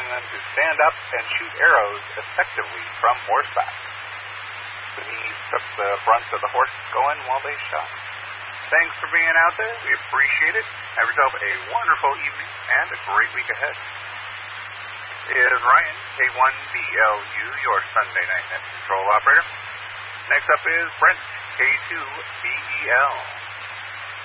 allowing them to stand up and shoot arrows effectively from horseback. The knees took the brunt of the horse going while they shot. Thanks for being out there. We appreciate it. Have yourself a wonderful evening and a great week ahead. This is Ryan, K1BLU, your Sunday night net control operator. Next up is Brent, K2BEL.